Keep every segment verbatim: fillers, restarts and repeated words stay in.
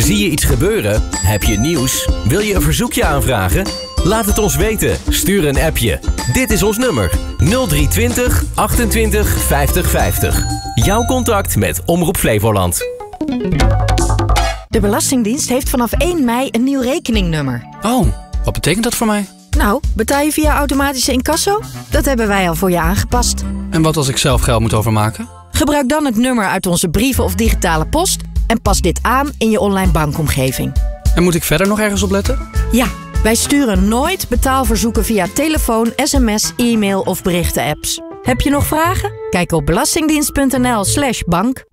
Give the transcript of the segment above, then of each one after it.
Zie je iets gebeuren? Heb je nieuws? Wil je een verzoekje aanvragen? Laat het ons weten. Stuur een appje. Dit is ons nummer. nul drie twintig achtentwintig vijftig vijftig. Jouw contact met Omroep Flevoland. De Belastingdienst heeft vanaf één mei een nieuw rekeningnummer. Oh, wat betekent dat voor mij? Nou, betaal je via automatische incasso? Dat hebben wij al voor je aangepast. En wat als ik zelf geld moet overmaken? Gebruik dan het nummer uit onze brieven of digitale post en pas dit aan in je online bankomgeving. En moet ik verder nog ergens op letten? Ja, wij sturen nooit betaalverzoeken via telefoon, sms, e-mail of berichtenapps. Heb je nog vragen? Kijk op belastingdienst.nl slash bank.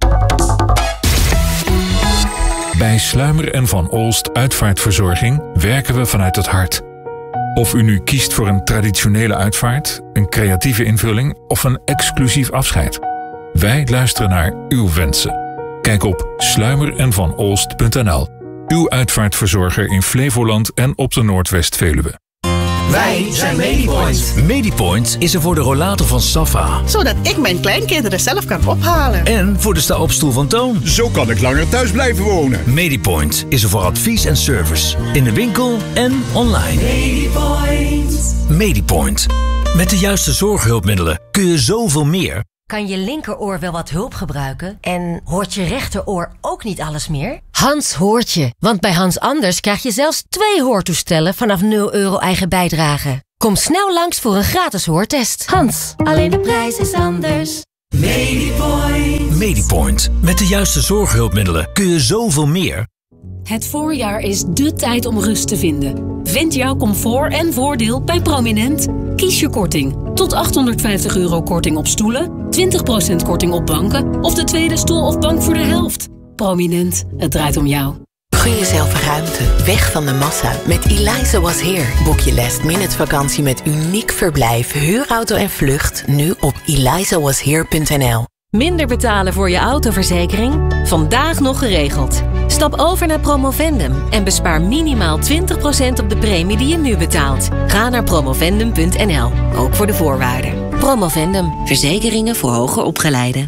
Bij Sluimer en Van Olst Uitvaartverzorging werken we vanuit het hart. Of u nu kiest voor een traditionele uitvaart, een creatieve invulling of een exclusief afscheid. Wij luisteren naar uw wensen. Kijk op sluimer en van olst punt n l. Uw uitvaartverzorger in Flevoland en op de Noordwest-Veluwe. Wij zijn Medipoint. Medipoint is er voor de rollator van Safa. Zodat ik mijn kleinkinderen zelf kan ophalen. En voor de sta-opstoel van Toon. Zo kan ik langer thuis blijven wonen. Medipoint is er voor advies en service. In de winkel en online. Medipoint. Medipoint. Met de juiste zorghulpmiddelen kun je zoveel meer. Kan je linkeroor wel wat hulp gebruiken? En hoort je rechteroor ook niet alles meer? Hans hoort je. Want bij Hans Anders krijg je zelfs twee hoortoestellen vanaf nul euro eigen bijdrage. Kom snel langs voor een gratis hoortest. Hans, alleen de prijs is anders. Medipoint. Medipoint. Met de juiste zorghulpmiddelen kun je zoveel meer. Het voorjaar is dé tijd om rust te vinden. Vind jouw comfort en voordeel bij Prominent. Kies je korting. Tot achthonderdvijftig euro korting op stoelen, twintig procent korting op banken of de tweede stoel of bank voor de helft. Prominent, het draait om jou. Gun jezelf ruimte, weg van de massa. Met Eliza Was Here boek je last minute vakantie met uniek verblijf, huurauto en vlucht nu op eliza was here punt n l. Minder betalen voor je autoverzekering? Vandaag nog geregeld. Stap over naar Promovendum en bespaar minimaal twintig procent op de premie die je nu betaalt. Ga naar promovendum punt n l, ook voor de voorwaarden. Promovendum, verzekeringen voor hoger opgeleiden.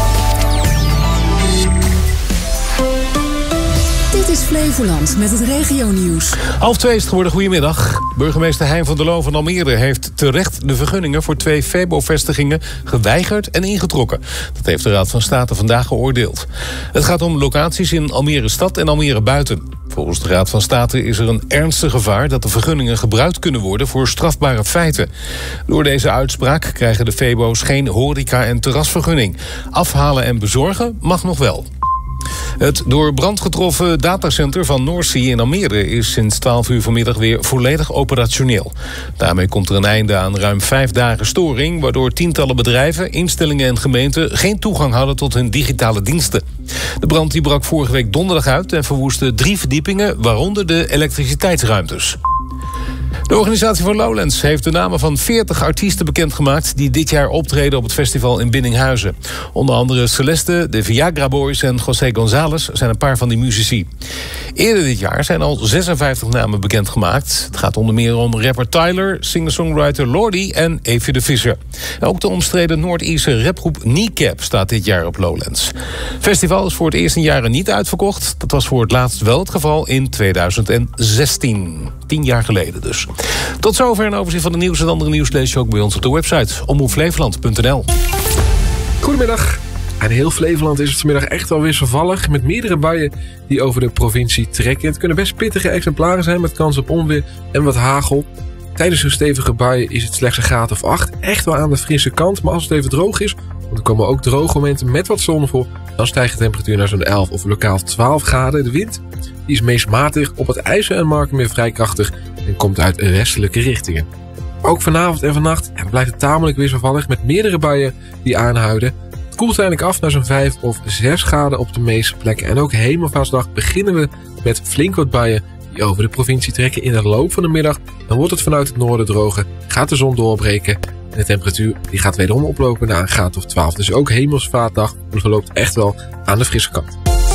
Dit is Flevoland met het regionieuws. Half twee is het geworden. Goedemiddag. Burgemeester Hein van der Loon van Almere heeft terecht de vergunningen voor twee Febo-vestigingen geweigerd en ingetrokken. Dat heeft de Raad van State vandaag geoordeeld. Het gaat om locaties in Almere stad en Almere buiten. Volgens de Raad van State is er een ernstig gevaar dat de vergunningen gebruikt kunnen worden voor strafbare feiten. Door deze uitspraak krijgen de Febo's geen horeca- en terrasvergunning. Afhalen en bezorgen mag nog wel. Het door brand getroffen datacenter van Noordzee in Almere is sinds twaalf uur vanmiddag weer volledig operationeel. Daarmee komt er een einde aan ruim vijf dagen storing, waardoor tientallen bedrijven, instellingen en gemeenten geen toegang hadden tot hun digitale diensten. De brand die brak vorige week donderdag uit en verwoestte drie verdiepingen, waaronder de elektriciteitsruimtes. De organisatie van Lowlands heeft de namen van veertig artiesten bekendgemaakt die dit jaar optreden op het festival in Biddinghuizen. Onder andere Celeste, de Viagra Boys en José González zijn een paar van die muzici. Eerder dit jaar zijn al zesenvijftig namen bekendgemaakt. Het gaat onder meer om rapper Tyler, singer-songwriter Lordi en Evie de Visser. Ook de omstreden Noord-Ierse rapgroep Kneecap staat dit jaar op Lowlands. Het festival is voor het eerst in jaren niet uitverkocht. Dat was voor het laatst wel het geval in tweeduizend zestien. Tien jaar geleden dus. Tot zover een overzicht van de nieuws en andere nieuws lees je ook bij ons op de website omroep flevoland punt n l. Goedemiddag. In heel Flevoland is het vanmiddag echt wel wisselvallig met meerdere buien die over de provincie trekken. Het kunnen best pittige exemplaren zijn met kans op onweer en wat hagel. Tijdens zo'n stevige buien is het slechts een graad of acht. Echt wel aan de frisse kant, maar als het even droog is, want er komen ook droge momenten met wat zon voor, dan stijgt de temperatuur naar zo'n elf of lokaal twaalf graden. De wind die is meest matig, op het IJssel en Marken vrij krachtig en komt uit westelijke richtingen. Ook vanavond en vannacht ja, blijft het tamelijk wisselvallig met meerdere buien die aanhouden. Het koelt uiteindelijk af naar zo'n vijf of zes graden op de meeste plekken. En ook Hemelvaartsdag beginnen we met flink wat buien die over de provincie trekken. In de loop van de middag dan wordt het vanuit het noorden droger, gaat de zon doorbreken. En de temperatuur die gaat wederom oplopen naar een graad of twaalf. Dus ook Hemelsvaartdag verloopt echt wel aan de frisse kant.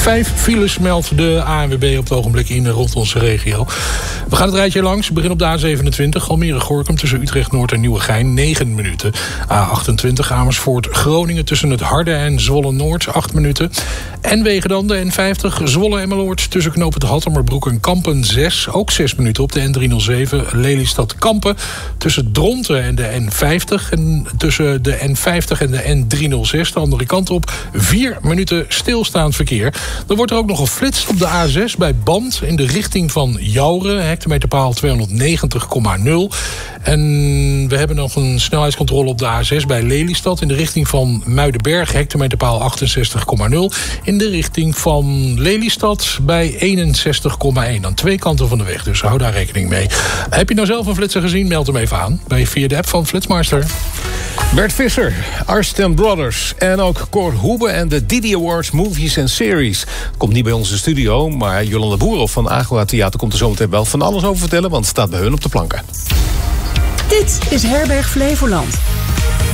Vijf files meldt de A N W B op het ogenblik in rond onze regio. We gaan het rijtje langs. We beginnen op de A zevenentwintig. Almere-Gorkum tussen Utrecht-Noord en Nieuwegein. negen minuten. A achtentwintig Amersfoort-Groningen tussen het Harde en Zwolle-Noord. acht minuten. En wegen dan de N vijftig Zwolle-Emmeloord tussen knoop het Hattemerbroek en Kampen. zes. Ook zes minuten op de N driehonderdzeven Lelystad-Kampen. Tussen Dronten en de N vijftig. En tussen de N vijftig en de N driehonderdzes. De andere kant op. vier minuten stilstaand verkeer. Er wordt er ook nog geflitst op de A zes bij Band in de richting van Jouren. Hectometerpaal tweehonderdnegentig komma nul. En we hebben nog een snelheidscontrole op de A zes bij Lelystad in de richting van Muidenberg. Hectometerpaal achtenzestig komma nul. In de richting van Lelystad bij eenenzestig komma één. Aan twee kanten van de weg, dus hou daar rekening mee. Heb je nou zelf een flitser gezien? Meld hem even aan bij via de app van Flitsmeister. Bert Visser, Arsten Brothers en ook Cor Hoebe en de Didi Awards Movies and Series. Komt niet bij ons in de studio, maar Jolanda Boerhoff van Agora Theater komt er zometeen wel van alles over vertellen, want het staat bij hun op de planken. Dit is Herberg Flevoland.